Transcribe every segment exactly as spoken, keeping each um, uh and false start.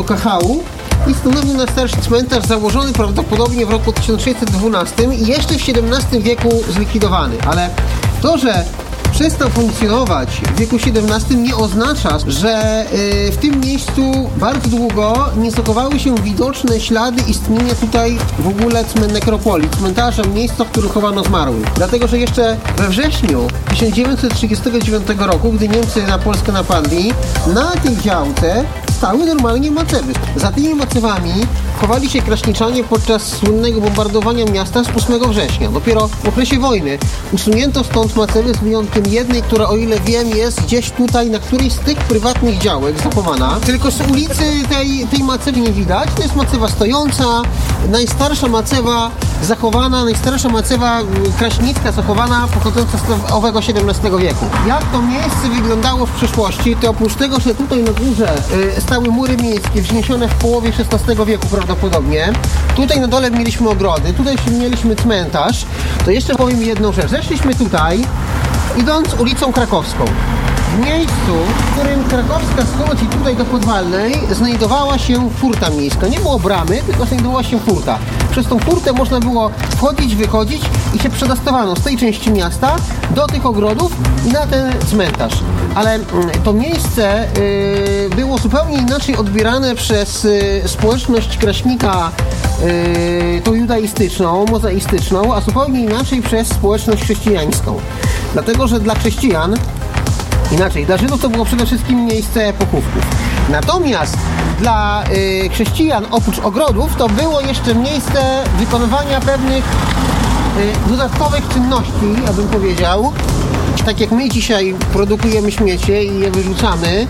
Kachału i stanowił najstarszy cmentarz założony prawdopodobnie w roku tysiąc sześćset dwunastym i jeszcze w siedemnastym wieku zlikwidowany. Ale to, że przestał funkcjonować w wieku siedemnastym nie oznacza, że y, w tym miejscu bardzo długo nie zachowały się widoczne ślady istnienia tutaj w ogóle nekropolii, cmentarza, miejsca, w którym chowano zmarłych. Dlatego, że jeszcze we wrześniu tysiąc dziewięćset trzydziestego dziewiątego roku, gdy Niemcy na Polskę napadli, na tej działce stały normalnie macewy. Za tymi macewami chowali się kraśniczanie podczas słynnego bombardowania miasta z ósmego września. Dopiero w okresie wojny usunięto stąd macewy z wyjątkiem jednej, która, o ile wiem, jest gdzieś tutaj na którejś z tych prywatnych działek zachowana. Tylko z ulicy tej, tej macewy nie widać. To jest macewa stojąca, najstarsza macewa zachowana, najstarsza macewa kraśnicka zachowana, pochodząca z owego siedemnastego wieku. Jak to miejsce wyglądało w przyszłości, to oprócz tego, że tutaj na górze y, stały mury miejskie wzniesione w połowie szesnastego wieku prawdopodobnie, tutaj na dole mieliśmy ogrody, tutaj mieliśmy cmentarz, to jeszcze powiem jedną rzecz. Zeszliśmy tutaj, idąc ulicą Krakowską. W miejscu, w którym Krakowska schodzi tutaj do Podwalnej, znajdowała się furta miejska. Nie było bramy, tylko znajdowała się furta. Przez tą furtę można było wchodzić, wychodzić i się przedostawano z tej części miasta do tych ogrodów i na ten cmentarz. Ale to miejsce y, było zupełnie inaczej odbierane przez y, społeczność kraśnika y, tą judaistyczną, mozaistyczną, a zupełnie inaczej przez społeczność chrześcijańską. Dlatego, że dla chrześcijan Inaczej, dla Żydów to było przede wszystkim miejsce pochówków. Natomiast dla y, chrześcijan oprócz ogrodów to było jeszcze miejsce wykonywania pewnych y, dodatkowych czynności, ja bym powiedział. Tak jak my dzisiaj produkujemy śmiecie i je wyrzucamy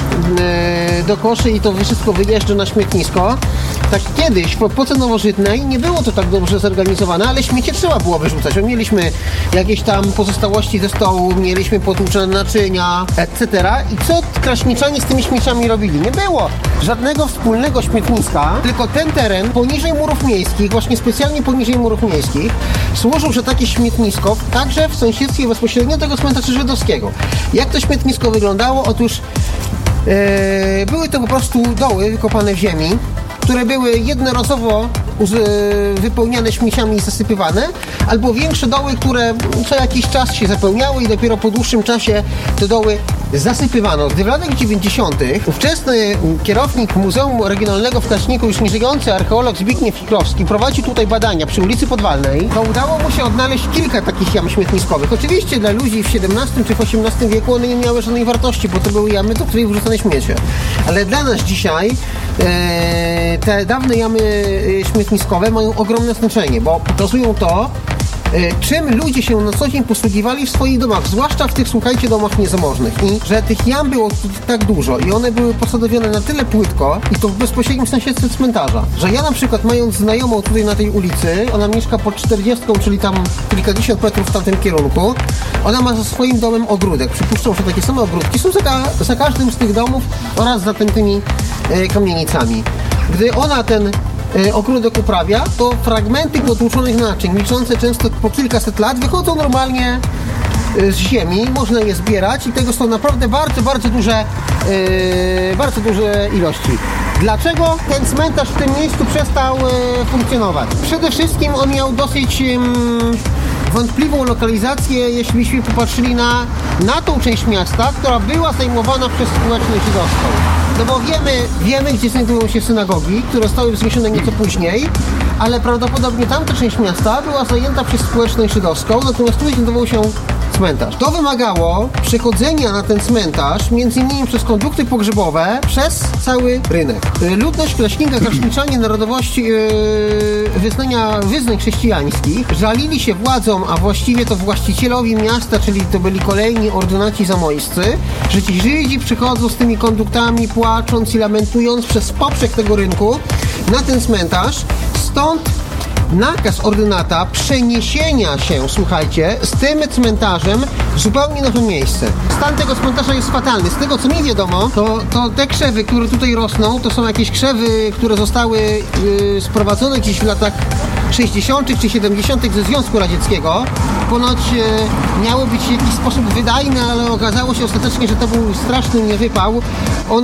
y, do koszy i to wszystko wyjeżdża na śmietnisko, tak kiedyś w epoce nowożytnej nie było to tak dobrze zorganizowane, ale śmiecie trzeba było wyrzucać. Mieliśmy jakieś tam pozostałości ze stołu, mieliśmy potłuczone naczynia, et cetera. I co kraśniczanie z tymi śmieciami robili? Nie było żadnego wspólnego śmietniska, tylko ten teren poniżej murów miejskich, właśnie specjalnie poniżej murów miejskich, służył, że takie śmietnisko także w sąsiedztwie bezpośrednio tego cmentarza żydowskiego. Jak to śmietnisko wyglądało? Otóż yy, były to po prostu doły wykopane w ziemi, które były jednorazowo wypełniane śmieciami i zasypywane, albo większe doły, które co jakiś czas się zapełniały i dopiero po dłuższym czasie te doły zasypywano. Gdy w latach dziewięćdziesiątych ówczesny kierownik Muzeum Regionalnego w Kraśniku, już nieżyjący archeolog Zbigniew Fikrowski, prowadził tutaj badania przy ulicy Podwalnej, to udało mu się odnaleźć kilka takich jam śmietniskowych. Oczywiście dla ludzi w siedemnastym czy w osiemnastym wieku one nie miały żadnej wartości, bo to były jamy, do których wrzucane śmiecie. Ale dla nas dzisiaj e, te dawne jamy śmietniskowe mają ogromne znaczenie, bo pokazują to, czym ludzie się na co dzień posługiwali w swoich domach, zwłaszcza w tych, słuchajcie, domach niezamożnych. I że tych jam było tak dużo i one były posadowione na tyle płytko i to w bezpośrednim sąsiedztwie cmentarza, że ja na przykład, mając znajomą tutaj na tej ulicy, ona mieszka pod czterdziestką, czyli tam kilkadziesiąt metrów w tamtym kierunku, ona ma za swoim domem ogródek. Przypuszczam, że takie same ogródki są za, ka- za każdym z tych domów oraz za tymi e, kamienicami. Gdy ona ten ogródek uprawia, to fragmenty potłuczonych naczyń, liczące często po kilkaset lat, wychodzą normalnie z ziemi, można je zbierać i tego są naprawdę bardzo, bardzo duże yy, bardzo duże ilości. Dlaczego ten cmentarz w tym miejscu przestał yy, funkcjonować? Przede wszystkim on miał dosyć yy, wątpliwą lokalizację, jeśli byśmy popatrzyli na, na tą część miasta, która była zajmowana przez społeczność żydowską. No bo wiemy, wiemy, gdzie znajdują się synagogi, które zostały wzniesione nieco później, ale prawdopodobnie tamta część miasta była zajęta przez społeczność żydowską, natomiast tutaj znajdował się cmentarz. To wymagało przechodzenia na ten cmentarz, między innymi przez kondukty pogrzebowe, przez cały rynek. Ludność Kraśnika, kraśniczanie narodowości yy, wyznania, wyznań chrześcijańskich żalili się władzom, a właściwie to właścicielowi miasta, czyli to byli kolejni ordynaci zamojscy, że ci Żydzi przychodzą z tymi konduktami, płacząc i lamentując przez poprzek tego rynku na ten cmentarz. Stąd nakaz ordynata przeniesienia się, słuchajcie, z tym cmentarzem w zupełnie nowe miejsce. Stan tego cmentarza jest fatalny. Z tego, co mi wiadomo, to, to te krzewy, które tutaj rosną, to są jakieś krzewy, które zostały yy, sprowadzone gdzieś w latach sześćdziesiątych czy siedemdziesiątych ze Związku Radzieckiego. Ponoć e, miały być w jakiś sposób wydajne, ale okazało się ostatecznie, że to był straszny niewypał. One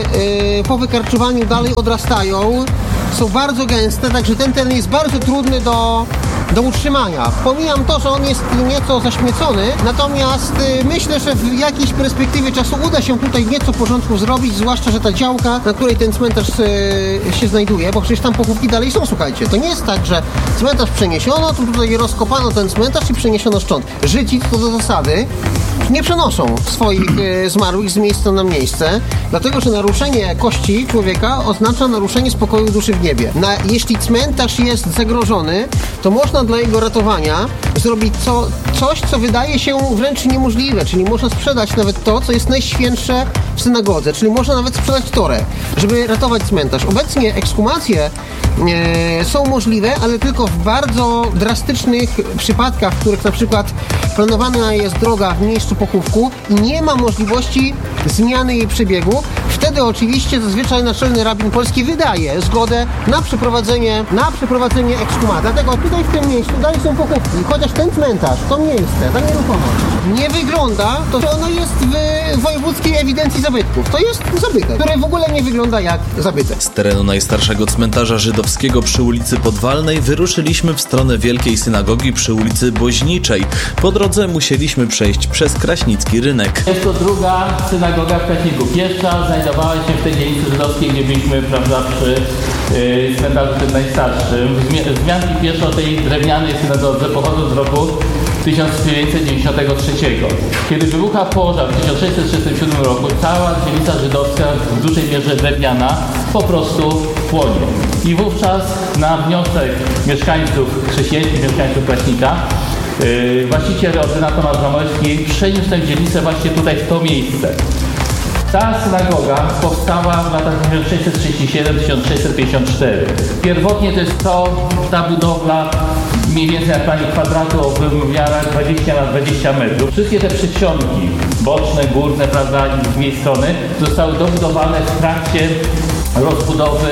e, po wykarczowaniu dalej odrastają, są bardzo gęste, także ten teren jest bardzo trudny do, do utrzymania. Pomijam to, że on jest nieco zaśmiecony, natomiast e, myślę, że w jakiejś perspektywie czasu uda się tutaj nieco porządku zrobić, zwłaszcza, że ta działka, na której ten cmentarz e, się znajduje, bo przecież tam pochówki dalej są, słuchajcie. To nie jest tak, że cmentarz przeniesiono, tu tutaj rozkopano ten cmentarz i przeniesiono szcząt. Żydzi co do zasady nie przenoszą swoich e, zmarłych z miejsca na miejsce, dlatego że naruszenie kości człowieka oznacza naruszenie spokoju duszy w niebie. Na, jeśli cmentarz jest zagrożony, to można dla jego ratowania zrobić co, coś, co wydaje się wręcz niemożliwe, czyli można sprzedać nawet to, co jest najświętsze w synagodze, czyli można nawet sprzedać Torę, żeby ratować cmentarz. Obecnie ekshumacje e, są możliwe, ale tylko w bardzo drastycznych przypadkach, w których na przykład planowana jest droga w miejscu pochówku i nie ma możliwości zmiany jej przebiegu. Wtedy oczywiście zazwyczaj naczelny rabin polski wydaje zgodę na przeprowadzenie, na przeprowadzenie ekshumacji. Dlatego tutaj w tym miejscu dalej są pochówki. Chociaż ten cmentarz, to miejsce, ta nieruchomość nie wygląda, to że ono jest w wojewódzkiej ewidencji zabytków. To jest zabytek, który w ogóle nie wygląda jak zabytek. Z terenu najstarszego cmentarza żydowskiego przy ulicy Podwalnej wyruszyliśmy w stronę Wielkiej Synagogi przy ulicy Boźniczej. Po drodze musieliśmy przejść przez Kraśnicki Rynek. Jest to druga synagoga w Kraśniku. Pierwsza znajdowała się w tej dzielnicy żydowskiej, gdzie byliśmy, prawda, przy yy, cmentarzu tym najstarszym. Wzmianki pierwsze o tej drewnianej synagodze pochodzą z roku tysiąc dziewięćset dziewięćdziesiątego trzeciego. Kiedy wybucha pożar w tysiąc sześćset trzydziestym siódmym roku, cała dzielnica żydowska, w dużej mierze drewniana, po prostu płonie. I wówczas na wniosek mieszkańców chrześcijańskich, mieszkańców Kraśnika, Yy, właściciel ordynator Tomasz Zamojski przeniósł tę dzielnicę właśnie tutaj w to miejsce. Ta synagoga powstała w latach tysiąc sześćset trzydziesty siódmy do tysiąc sześćset pięćdziesiątego czwartego. Pierwotnie to jest to, ta budowla mniej więcej jak pani kwadratu o wymiarach dwadzieścia na dwadzieścia metrów. Wszystkie te przedsionki boczne, górne, prawda, i z drugiej strony zostały dobudowane w trakcie rozbudowy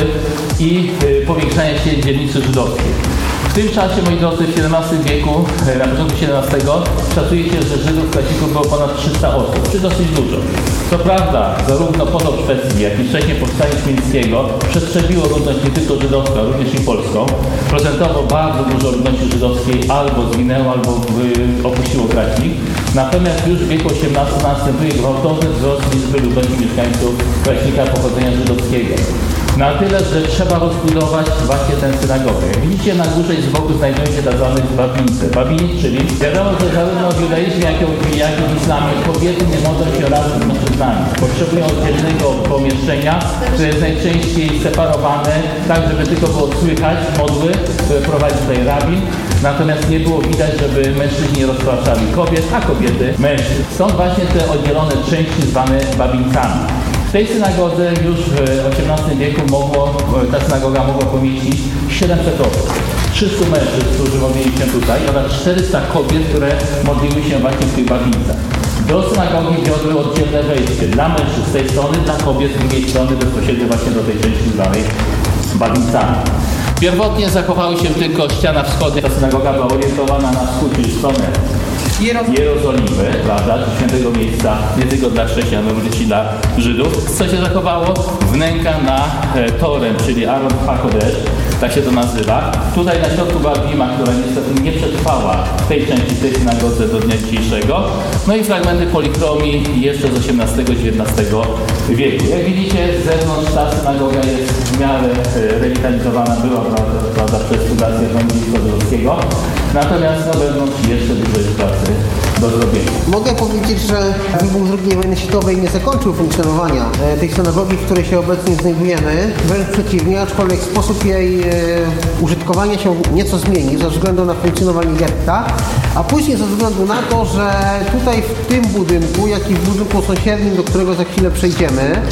i yy, powiększania się dzielnicy żydowskiej. W tym czasie, moi drodzy, w siedemnastym wieku, na początku siedemnastego, szacuje się, że Żydów w Kraśniku było ponad trzysta osób, czy dosyć dużo. Co prawda, zarówno potop szwedzki, jak i wcześniej powstanie święckiego przestrzebiło ludność nie tylko żydowską, ale również i polską. Procentowo bardzo dużo ludności żydowskiej albo zginęło, albo opuściło Kraśnik. Natomiast już w wieku osiemnastym następuje gwałtowny wzrost liczby ludności mieszkańców Kraśnika pochodzenia żydowskiego. Na tyle, że trzeba rozbudować właśnie tę synagogę. Jak widzicie, na górze i z boku znajdują się tak zwane babince. Babini, czyli wiadomo, że zarówno w judaizmie, jak i w islamie kobiety nie mogą się razem z mężczyznami. Potrzebują oddzielnego pomieszczenia, które jest najczęściej separowane, tak żeby tylko było słychać modły, które prowadzi tutaj rabin. Natomiast nie było widać, żeby mężczyźni rozpraszali kobiet, a kobiety mężczyzn. Stąd właśnie te oddzielone części zwane babinkami. W tej synagodze już w osiemnastym wieku mogło, ta synagoga mogła pomieścić siedemset osób. trzystu mężczyzn, którzy modlili się tutaj, oraz czterysta kobiet, które modliły się właśnie w tych babinkach. Do synagogi wiodły oddzielne wejście dla mężczyzn z tej strony, dla kobiet z drugiej strony, bezpośrednio właśnie do tej części zwanej babinkami. Pierwotnie zachowały się tylko ściana wschodnia. Ta synagoga była orientowana na wschód, czyli w stronę Jerozolimy, prawda, świętego miejsca, nie tylko dla chrześcijan, ale również i dla Żydów. Co się zachowało? Wnęka na e, Torem, czyli Aron HaKodesh, tak się to nazywa. Tutaj na środku była bima, która niestety nie przetrwała w tej części, tej synagodze do dnia dzisiejszego. No i fragmenty polichromii jeszcze z osiemnastego dziewiętnastego wieku. Jak widzicie, z zewnątrz ta synagoga jest w miarę e, rewitalizowana, była prawda, prawda, przez Fundację Ewangelii Żydowskiego. Natomiast na wewnątrz jeszcze dużo jest pracy do zrobienia. Mogę powiedzieć, że wybuch drugiej wojny światowej nie zakończył funkcjonowania tej synagogi, w której się obecnie znajdujemy. Wręcz przeciwnie, aczkolwiek sposób jej e, użytkowania się nieco zmienił ze względu na funkcjonowanie getta, a później ze względu na to, że tutaj w tym budynku, jak i w budynku sąsiednim, do którego za chwilę przejdziemy,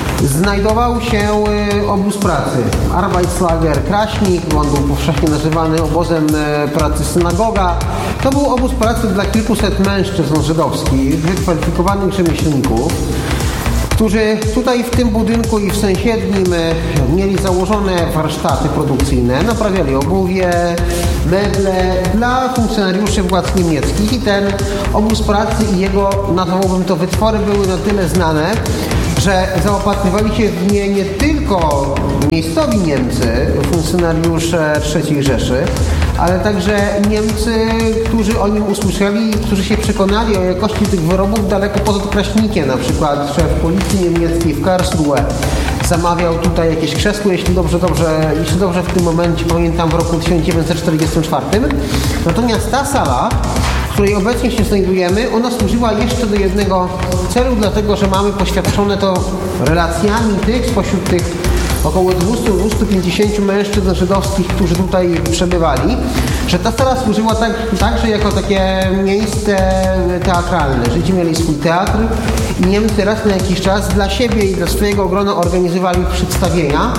znajdował się obóz pracy. Arbeitslager Kraśnik, on był powszechnie nazywany obozem pracy synagoga. To był obóz pracy dla kilkuset mężczyzn żydowskich, wykwalifikowanych rzemieślników, którzy tutaj w tym budynku i w sąsiednim mieli założone warsztaty produkcyjne, naprawiali obuwie, meble dla funkcjonariuszy władz niemieckich i ten obóz pracy i jego, nazwałbym to, wytwory były na tyle znane, że zaopatrywali się w nie nie tylko miejscowi Niemcy, funkcjonariusze trzeciej Rzeszy, ale także Niemcy, którzy o nim usłyszeli i którzy się przekonali o jakości tych wyrobów daleko poza Kraśnikiem. Na przykład szef policji niemieckiej w Karlsruhe zamawiał tutaj jakieś krzesło, jeśli dobrze, dobrze, jeśli dobrze w tym momencie pamiętam, w roku tysiąc dziewięćset czterdziestym czwartym. Natomiast ta sala, w której obecnie się znajdujemy, ona służyła jeszcze do jednego celu, dlatego że mamy poświadczone to relacjami tych spośród tych około dwieście do dwustu pięćdziesięciu mężczyzn żydowskich, którzy tutaj przebywali, że ta sala służyła tak, także jako takie miejsce teatralne. Żydzi mieli swój teatr i Niemcy raz na jakiś czas dla siebie i dla swojego grona organizowali przedstawienia.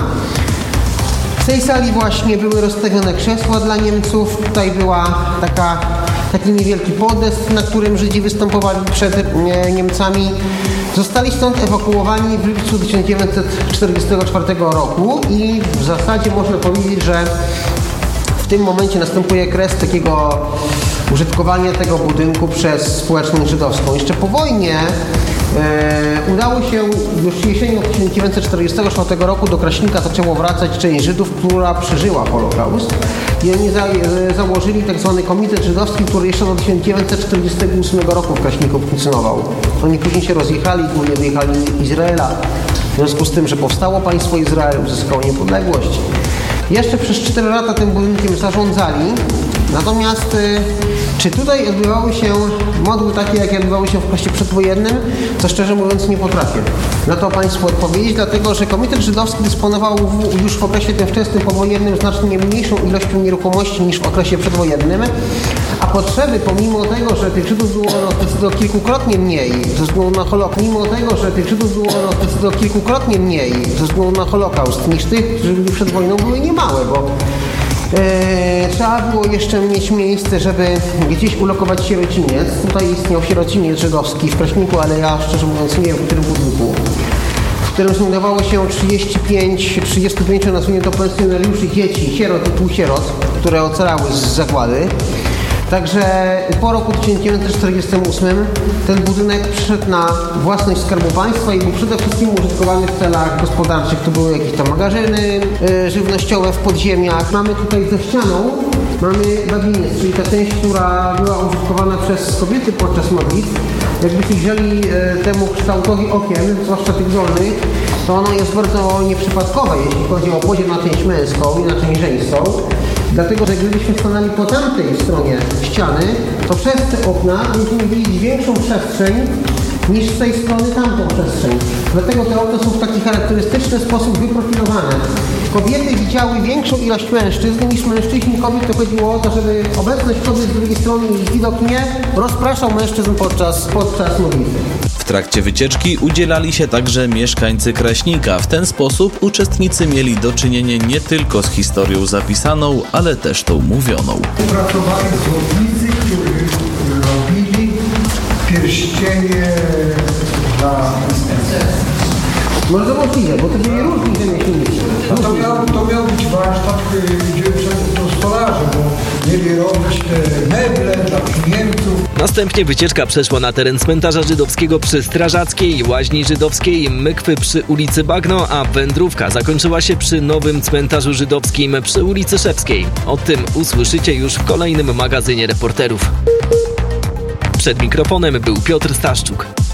W tej sali właśnie były rozstawione krzesła dla Niemców. Tutaj była taka, taki niewielki podest, na którym Żydzi występowali przed Niemcami. Zostali stąd ewakuowani w lipcu tysiąc dziewięćset czterdziestego czwartego roku i w zasadzie można powiedzieć, że w tym momencie następuje kres takiego użytkowania tego budynku przez społeczność żydowską. Jeszcze po wojnie e, udało się już jesienią tysiąc dziewięćset czterdziestego czwartego roku do Kraśnika zaczęło wracać część Żydów, która przeżyła Holokaust. I oni za, e, założyli tak zwany Komitet Żydowski, który jeszcze do tysiąc dziewięćset czterdziestego ósmego roku w Kraśniku funkcjonował. Oni później się rozjechali, głównie wyjechali z Izraela. W związku z tym, że powstało państwo Izrael, uzyskało niepodległość. Jeszcze przez cztery lata tym budynkiem zarządzali, natomiast y, czy tutaj odbywały się modły takie, jakie odbywały się w okresie przedwojennym, to szczerze mówiąc nie potrafię na to Państwu odpowiedzieć, dlatego że Komitet Żydowski dysponował w, już w okresie tym wczesnym powojennym znacznie mniejszą ilością nieruchomości niż w okresie przedwojennym, a potrzeby, pomimo tego, że tych Żydów było no, kilkukrotnie mniej ze względu na Holokaust, mimo tego, że tych Żydów było no, kilkukrotnie mniej ze względu na Holokaust niż tych, którzy byli przed wojną, były niemałe, bo e, trzeba było jeszcze mieć miejsce, żeby gdzieś ulokować sierociniec. Tutaj istniał sierociniec żydowski w Kraśniku, ale ja szczerze mówiąc nie wiem, w którym budynku, w którym znajdowało się trzydzieści pięć, trzydzieści pięć nazwijmy to pensjonariuszy, dzieci, sierot i półsierot, które ocalały z zagłady. Także po roku tysiąc dziewięćset czterdziestym ósmym ten budynek przyszedł na własność Skarbu Państwa i był przede wszystkim użytkowany w celach gospodarczych. To były jakieś tam magazyny y, żywnościowe w podziemiach. Mamy tutaj za ścianą, mamy babiniec, czyli ta część, która była użytkowana przez kobiety podczas modlitw. Jakbyście wzięli y, temu kształtowi okien, zwłaszcza tych dolnych, to ono jest bardzo nieprzypadkowe, jeśli chodzi o podział na część męską i na część żeńską. Dlatego, że gdybyśmy stanęli po tamtej stronie ściany, to przez te okna będziemy widzieć większą przestrzeń niż z tej strony tamtą przestrzeń. Dlatego te okna są w taki charakterystyczny sposób wyprofilowane. Kobiety widziały większą ilość mężczyzn niż mężczyźni kobiet. To chodziło o to, żeby obecność kobiet z drugiej strony i widok nie rozpraszał mężczyzn podczas, podczas modlitwy. W trakcie wycieczki udzielali się także mieszkańcy Kraśnika. W ten sposób uczestnicy mieli do czynienia nie tylko z historią zapisaną, ale też tą mówioną. Pracowali złotnicy, którzy robili pierścienie dla Może to możliwe, bo to byli różni rzemieślnicy. A to miał, to miał być warsztat, gdzie to stolarze, bo mieli robić te meble dla Niemców. Następnie wycieczka przeszła na teren cmentarza żydowskiego przy Strażackiej, Łaźni Żydowskiej, Mykwy przy ulicy Bagno, a wędrówka zakończyła się przy nowym cmentarzu żydowskim przy ulicy Szewskiej. O tym usłyszycie już w kolejnym magazynie reporterów. Przed mikrofonem był Piotr Staszczuk.